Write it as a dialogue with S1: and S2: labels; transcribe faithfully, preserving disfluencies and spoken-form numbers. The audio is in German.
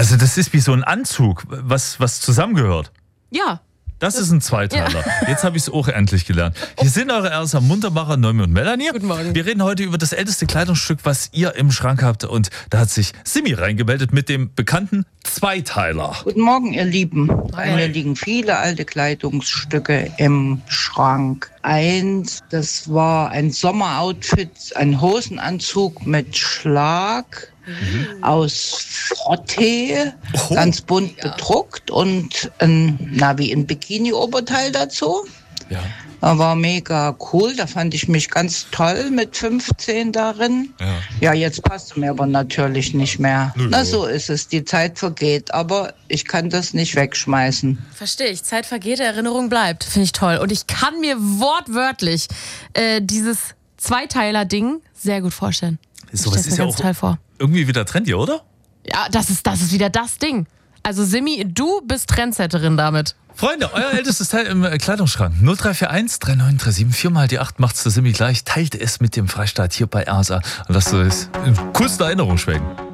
S1: Also das ist wie so ein Anzug, was, was zusammengehört.
S2: Ja.
S1: Das, das ist ein Zweiteiler. Ja. Jetzt habe ich es auch endlich gelernt. Hier sind eure Ersa Muntermacher, Noemi und Melanie.
S2: Guten Morgen.
S1: Wir reden heute über das älteste Kleidungsstück, was ihr im Schrank habt. Und da hat sich Simi reingemeldet mit dem bekannten Zweiteiler.
S3: Guten Morgen, ihr Lieben. Bei mir liegen viele alte Kleidungsstücke im Schrank. Eins, das war ein Sommeroutfit, ein Hosenanzug mit Schlag. Mhm. Aus Frottee, oh, ganz bunt ja. bedruckt und ein, na, wie ein Bikini-Oberteil dazu.
S1: Ja.
S3: Das war mega cool, da fand ich mich ganz toll mit fünfzehn darin.
S1: Ja,
S3: ja jetzt passt es mir aber natürlich nicht mehr.
S1: Nö,
S3: na, so ist es, die Zeit vergeht, aber ich kann das nicht wegschmeißen.
S2: Verstehe ich, Zeit vergeht, Erinnerung bleibt, finde ich toll. Und ich kann mir wortwörtlich äh, dieses Zweiteiler-Ding sehr gut vorstellen.
S1: So was ist ja auch vor. irgendwie wieder trendy, oder?
S2: Ja, das ist, das ist wieder das Ding. Also Simi, du bist Trendsetterin damit.
S1: Freunde, euer ältestes Teil im Kleidungsschrank. null drei vier eins drei neun drei sieben vier mal die acht macht's der Simi gleich. Teilt es mit dem Freistaat hier bei Ersa. Und lasst es in coolste Erinnerung schwelgen.